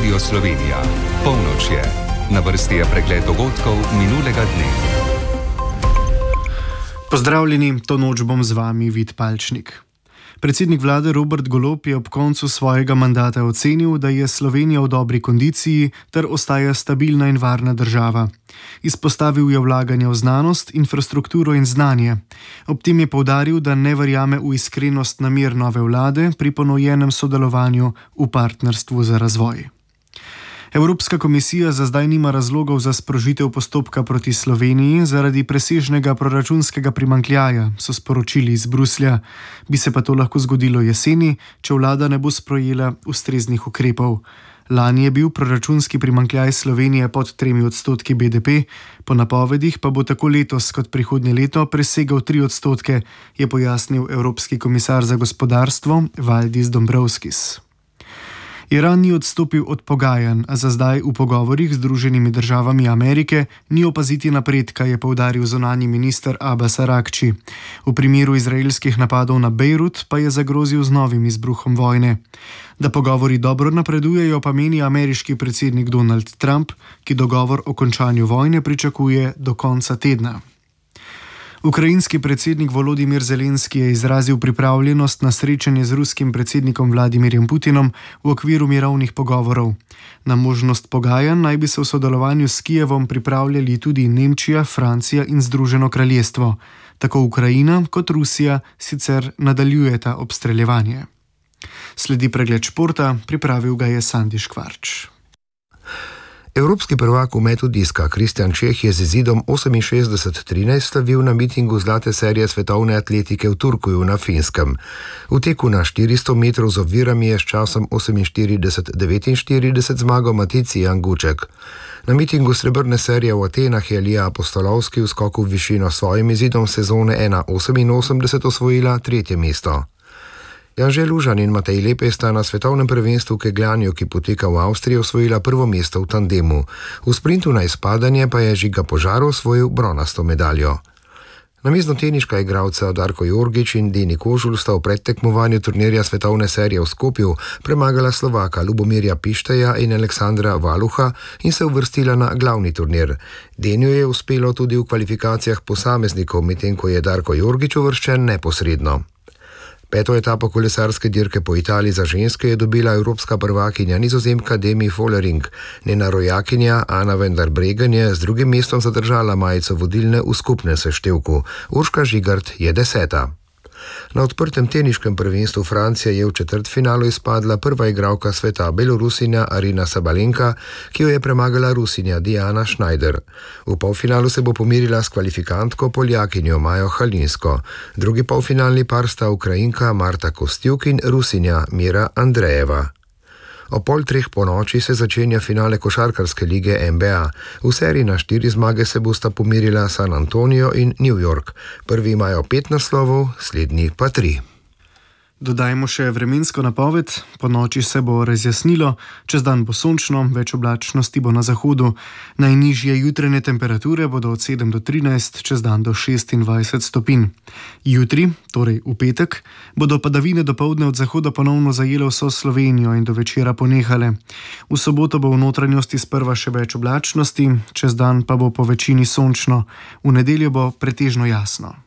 Radio Slovenija. Polnoč je. Na vrsti je pregled dogodkov minulega dne. Pozdravljeni, to noč bom z vami Vid Palčnik. Predsednik vlade Robert Golob je ob koncu svojega mandata ocenil, da je Slovenija v dobri kondiciji ter ostaja stabilna in varna država. Izpostavil je vlaganje v znanost, infrastrukturo in znanje. Ob tem je poudaril, da ne verjame v iskrenost namer nove vlade pri ponovljenem sodelovanju v partnerstvu za razvoj. Evropska komisija za zdaj nima razlogov za sprožitev postopka proti Sloveniji zaradi presežnega proračunskega primanjkljaja, so sporočili iz Bruslja. Bi se pa to lahko zgodilo jeseni, če vlada ne bo sprejela ustreznih ukrepov. Lani je bil proračunski primanjkljaj Slovenije pod 3% BDP, po napovedih pa bo tako letos kot prihodnje leto presegal 3%, je pojasnil Evropski komisar za gospodarstvo Valdis Dombrovskis. Iran ni odstopil od pogajanj, a za zdaj v pogovorih z Združenimi državami Amerike ni opaziti napredka, je poudaril zunanji minister Abbas Aragči. V primeru izraelskih napadov na Bejrut pa je zagrozil z novim izbruhom vojne. Da pogovori dobro napredujejo, pa meni ameriški predsednik Donald Trump, ki dogovor o končanju vojne pričakuje do konca tedna. Ukrajinski predsednik Volodimir Zelenski je izrazil pripravljenost na srečanje z ruskim predsednikom Vladimirjem Putinom v okviru mirovnih pogovorov. Na možnost pogajanj naj bi se v sodelovanju s Kijevom pripravljali tudi Nemčija, Francija in Združeno kraljestvo. Tako Ukrajina kot Rusija sicer nadaljujeta obstreljevanje. Sledi pregled športa, pripravil ga je Sandi Škvarč. Evropski prvak v metu diska Kristjan Čeh je z izidom 68-13 slavil na mitingu zlate serije svetovne atletike v Turkuju na Finskem. V teku na 400 metrov z ovirami je s časom 48-49 zmagal Matici Janguček. Na mitingu srebrne serije v Atenah je Lija Apostolovski v skoku v višino s svojim izidom sezone 1:88 osvojila 3. mesto. Janže Lužan in Matej Lepe sta na svetovnem prvenstvu v kegljanju, ki poteka v Avstriji, osvojila 1. mesto v tandemu. V sprintu na izpadanje pa je Žiga Požar osvojil bronasto medaljo. Namiznoteniška igralca Darko Jorgić in Deni Kožul sta v predtekmovanju turnirja svetovne serije v Skopju premagala Slovaka Lubomirja Pišteja in Aleksandra Valuha in se uvrstila na glavni turnir. Deniju je uspelo tudi v kvalifikacijah posameznikov, medtem ko je Darko Jorgić uvrščen neposredno. 5. etapo kolesarske dirke po Italiji za ženske je dobila evropska prvakinja Nizozemka Demi Vollering. Njena rojakinja Ana Vendar Bregen je z 2. mestom zadržala majico vodilne v skupnem seštevku. Urška Žigart je 10. Na odprtem teniškem prvenstvu Francije je v četrtfinalu izpadla prva igralka sveta, Belorusinja Arina Sabalenka, ki jo je premagala Rusinja Diana Schneider. V polfinalu se bo pomirila s kvalifikantko Poljakinjo Majo Halinsko. Drugi polfinalni par sta Ukrajinka Marta Kostjuk in Rusinja Mira Andrejeva. O 2:30 ponoči se začenja finale košarkarske lige NBA. V seriji na 4 zmage se bosta pomirila San Antonio in New York. Prvi imajo 5 naslovov, slednji pa 3. Dodajmo še vremensko napoved. Po noči se bo razjasnilo, čez dan bo sončno, več oblačnosti bo na zahodu. Najnižje jutranje temperature bodo od 7 do 13, čez dan do 26 stopinj. Jutri, torej v petek, bodo padavine dopoldne od zahoda ponovno zajele vso Slovenijo in do večera ponehale. V soboto bo v notranjosti sprva še več oblačnosti, čez dan pa bo po večini sončno. V nedeljo bo pretežno jasno.